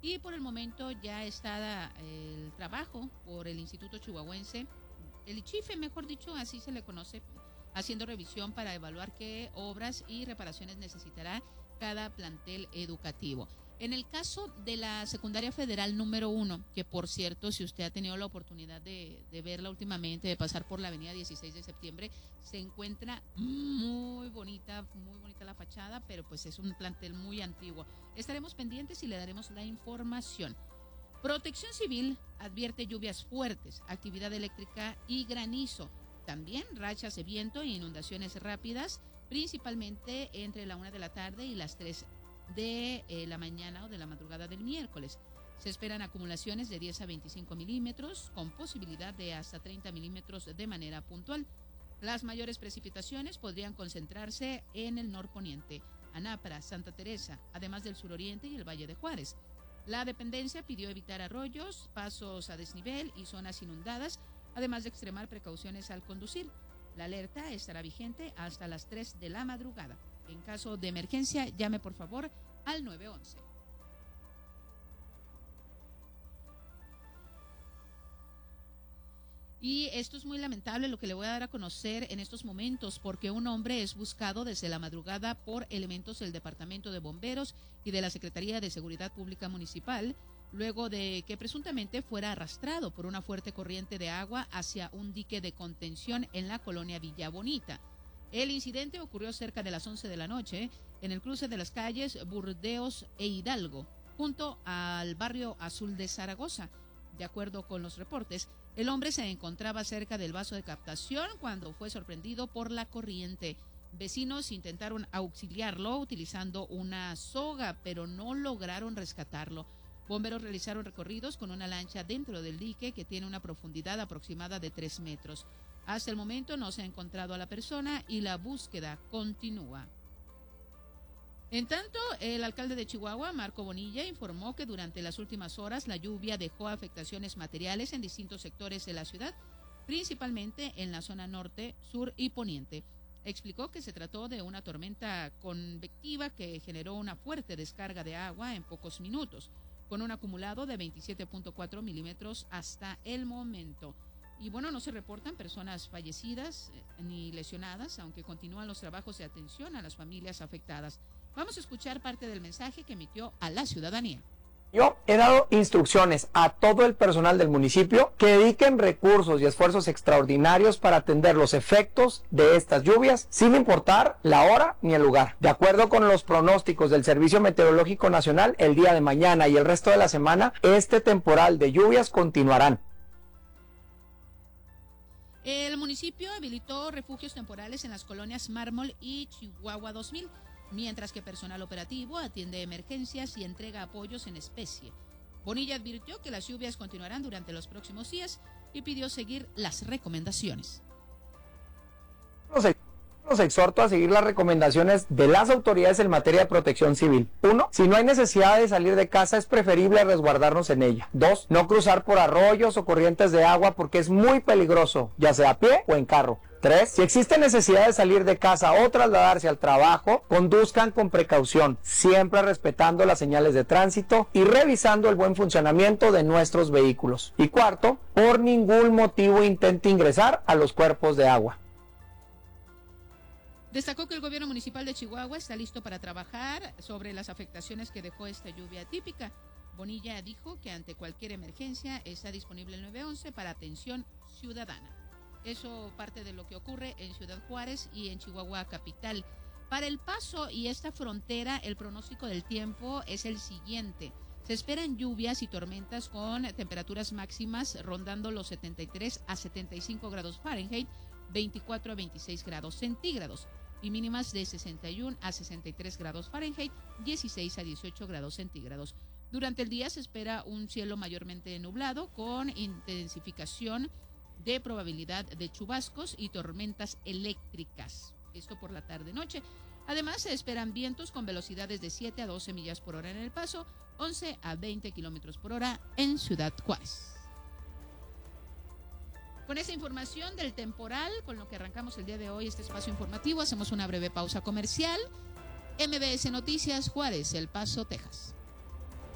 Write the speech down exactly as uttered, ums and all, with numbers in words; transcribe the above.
y por el momento ya está el trabajo por el Instituto Chihuahuense, el ICHIFE, mejor dicho, así se le conoce, haciendo revisión para evaluar qué obras y reparaciones necesitará cada plantel educativo. En el caso de la secundaria federal número uno, que por cierto, si usted ha tenido la oportunidad de, de verla últimamente, de pasar por la avenida dieciséis de septiembre, se encuentra muy bonita, muy bonita la fachada, pero pues es un plantel muy antiguo. Estaremos pendientes y le daremos la información. Protección Civil advierte lluvias fuertes, actividad eléctrica y granizo. También rachas de viento e inundaciones rápidas, principalmente entre la una de la tarde y las tres de eh, la mañana o de la madrugada del miércoles. Se esperan acumulaciones de diez a veinticinco milímetros, con posibilidad de hasta treinta milímetros de manera puntual. Las mayores precipitaciones podrían concentrarse en el norponiente, Anápara, Santa Teresa, además del suroriente y el Valle de Juárez. La dependencia pidió evitar arroyos, pasos a desnivel y zonas inundadas, además de extremar precauciones al conducir. La alerta estará vigente hasta las tres de la madrugada. En caso de emergencia, llame por favor al nueve once. Y esto es muy lamentable lo que le voy a dar a conocer en estos momentos, porque un hombre es buscado desde la madrugada por elementos del Departamento de Bomberos y de la Secretaría de Seguridad Pública Municipal, luego de que presuntamente fuera arrastrado por una fuerte corriente de agua hacia un dique de contención en la colonia Villa Bonita. El incidente ocurrió cerca de las once de la noche en el cruce de las calles Burdeos e Hidalgo, junto al barrio Azul de Zaragoza. De acuerdo con los reportes, el hombre se encontraba cerca del vaso de captación cuando fue sorprendido por la corriente. Vecinos intentaron auxiliarlo utilizando una soga, pero no lograron rescatarlo. Bomberos realizaron recorridos con una lancha dentro del dique que tiene una profundidad aproximada de tres metros. Hasta el momento no se ha encontrado a la persona y la búsqueda continúa. En tanto, el alcalde de Chihuahua, Marco Bonilla, informó que durante las últimas horas la lluvia dejó afectaciones materiales en distintos sectores de la ciudad, principalmente en la zona norte, sur y poniente. Explicó que se trató de una tormenta convectiva que generó una fuerte descarga de agua en pocos minutos, con un acumulado de veintisiete punto cuatro milímetros hasta el momento. Y bueno, no se reportan personas fallecidas eh, ni lesionadas, aunque continúan los trabajos de atención a las familias afectadas. Vamos a escuchar parte del mensaje que emitió a la ciudadanía. Yo he dado instrucciones a todo el personal del municipio que dediquen recursos y esfuerzos extraordinarios para atender los efectos de estas lluvias, sin importar la hora ni el lugar. De acuerdo con los pronósticos del Servicio Meteorológico Nacional, el día de mañana y el resto de la semana, este temporal de lluvias continuarán. El municipio habilitó refugios temporales en las colonias Mármol y Chihuahua dos mil, mientras que personal operativo atiende emergencias y entrega apoyos en especie. Bonilla advirtió que las lluvias continuarán durante los próximos días y pidió seguir las recomendaciones. Los exhorto a seguir las recomendaciones de las autoridades en materia de protección civil. Uno, si no hay necesidad de salir de casa, es preferible resguardarnos en ella. Dos, no cruzar por arroyos o corrientes de agua porque es muy peligroso, ya sea a pie o en carro. Tres, si existe necesidad de salir de casa o trasladarse al trabajo, conduzcan con precaución, siempre respetando las señales de tránsito y revisando el buen funcionamiento de nuestros vehículos. Y cuarto, por ningún motivo intente ingresar a los cuerpos de agua. Destacó que el gobierno municipal de Chihuahua está listo para trabajar sobre las afectaciones que dejó esta lluvia atípica. Bonilla dijo que ante cualquier emergencia está disponible el nueve once para atención ciudadana. Eso parte de lo que ocurre en Ciudad Juárez y en Chihuahua capital. Para El Paso y esta frontera, el pronóstico del tiempo es el siguiente. Se esperan lluvias y tormentas con temperaturas máximas rondando los setenta y tres a setenta y cinco grados Fahrenheit, veinticuatro a veintiséis grados centígrados, y mínimas de sesenta y uno a sesenta y tres grados Fahrenheit, dieciséis a dieciocho grados centígrados. Durante el día se espera un cielo mayormente nublado con intensificación de probabilidad de chubascos y tormentas eléctricas. Esto por la tarde-noche. Además, se esperan vientos con velocidades de siete a doce millas por hora en El Paso, once a veinte kilómetros por hora en Ciudad Juárez. Con esta información del temporal, con lo que arrancamos el día de hoy este espacio informativo, hacemos una breve pausa comercial. M B S Noticias, Juárez, El Paso, Texas.